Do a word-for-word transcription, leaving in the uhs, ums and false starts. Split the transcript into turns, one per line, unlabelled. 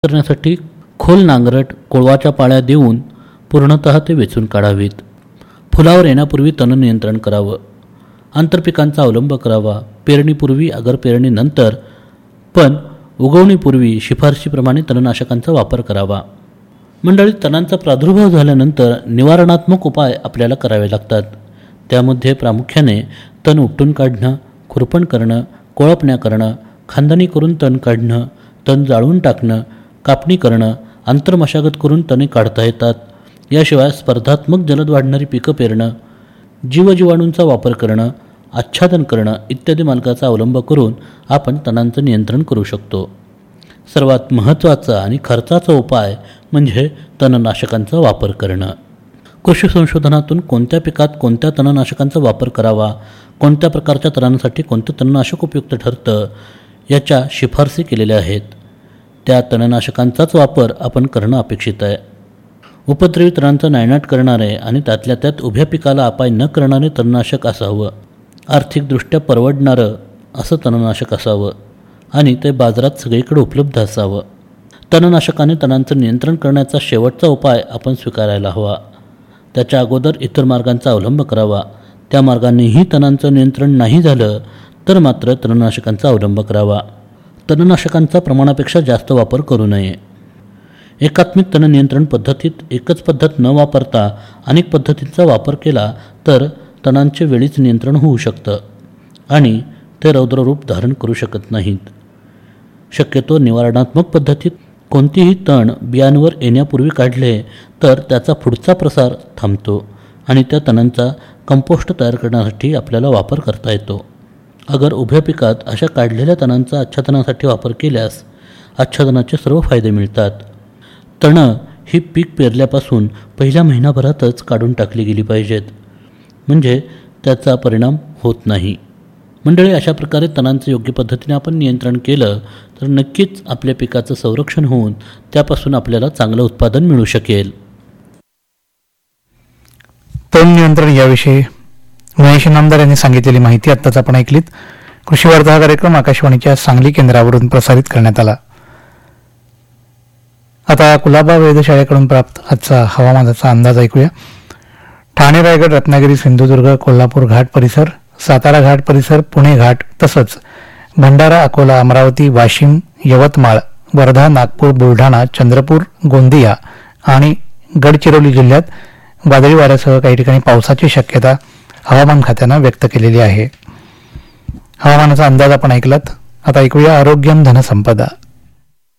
करण्यासाठी खोल नांगरट कोळवाच्या पाळ्या देऊन पूर्णतः ते वेचून काढावीत. फुलावर येण्यापूर्वी तण नियंत्रण करावं. आंतरपिकांचा अवलंब करावा. पेरणीपूर्वी अगर पेरणीनंतर पण उगवणीपूर्वी शिफारशीप्रमाणे तणनाशकांचा वापर करावा. मंडळी, तणांचा प्रादुर्भाव झाल्यानंतर निवारणात्मक उपाय आपल्याला करावे लागतात. त्यामध्ये प्रामुख्याने तण उपटून काढणं, खुरपण करणं, कोळपण्या करणं, खांदणी करून तण काढणं, तण जाळून टाकणं, कापणी करणं, आंतरमशागत करून तणे काढता येतात. याशिवाय स्पर्धात्मक जलद वाढणारी पिकं पेरणं, जीवजीवाणूंचा वापर करणं, आच्छादन करणं इत्यादी मार्गाचा अवलंब करून आपण तणांचं नियंत्रण करू शकतो. सर्वात महत्त्वाचा आणि खर्चाचा उपाय म्हणजे तणनाशकांचा वापर करणं. कृषी संशोधनातून कोणत्या पिकात कोणत्या तणनाशकांचा वापर करावा, कोणत्या प्रकारच्या तणांसाठी कोणतं तणनाशक उपयुक्त ठरतं याच्या शिफारसी केलेल्या आहेत. त्या तणनाशकांचाच वापर आपण करणं अपेक्षित आहे. उपद्रवी तणांचा नायनाट करणारे आणि त्यातल्या त्यात उभ्या पिकाला अपाय न करणारे तणनाशक असावं. आर्थिकदृष्ट्या परवडणारं असं तणनाशक असावं आणि ते बाजारात सगळीकडे उपलब्ध असावं. तणनाशकाने तणांचं नियंत्रण करण्याचा शेवटचा उपाय आपण स्वीकारायला हवा. त्याच्या अगोदर इतर मार्गांचा अवलंब करावा. त्या मार्गानेही तणांचं नियंत्रण नाही झालं तर मात्र तणनाशकांचा अवलंब करावा. तणनाशकांचा प्रमाणापेक्षा जास्त वापर करू नये. एकात्मिक तण नियंत्रण पद्धतीत एकच पद्धत न वापरता अनेक पद्धतींचा वापर केला तर तणांचे वेळीच नियंत्रण होऊ शकतं आणि ते रौद्ररूप धारण करू शकत नाहीत. शक्यतो निवारणात्मक पद्धतीत कोणतीही तण बियांवर येण्यापूर्वी काढले तर त्याचा पुढचा प्रसार थांबतो आणि त्या तणांचा कंपोस्ट तयार करण्यासाठी आपल्याला वापर करता येतो. अगर उभ्या पिकात अशा काढलेल्या तणांचा आच्छादनासाठी वापर केल्यास आच्छादनाचे सर्व फायदे मिळतात. तणं ही पीक पेरल्यापासून पहिल्या महिनाभरातच काढून टाकली गेली पाहिजेत, म्हणजे त्याचा परिणाम होत नाही. मंडळी, अशा प्रकारे तणांचं योग्य पद्धतीने आपण नियंत्रण केलं तर नक्कीच आपल्या पिकाचं संरक्षण होऊन त्यापासून आपल्याला चांगलं उत्पादन मिळू शकेल.
तण नियंत्रण याविषयी महेश नामदार यांनी सांगितलेली माहिती आत्ताच आपण ऐकलीत. कृषी वार्ता हा कार्यक्रम आकाशवाणीच्या सांगली केंद्रावरून प्रसारित करण्यात आला. आता कुलाबा वेधशाळेकडून प्राप्त आजचा हवामानाचा अंदाज ऐकूया. ठाणे, रायगड, रत्नागिरी, सिंधुदुर्ग, कोल्हापूर घाट परिसर, सातारा घाट परिसर, पुणे घाट तसंच भंडारा, अकोला, अमरावती, वाशिम, यवतमाळ, वर्धा, नागपूर, बुलढाणा, चंद्रपूर, गोंदिया आणि गडचिरोली जिल्ह्यात वादळी वाऱ्यासह काही ठिकाणी पावसाची शक्यता हवामान खात्यानं व्यक्त केलेली आहे. हवामानाचा अंदाज आपण ऐकलात. आता ऐकूया आरोग्यम धनसंपदा.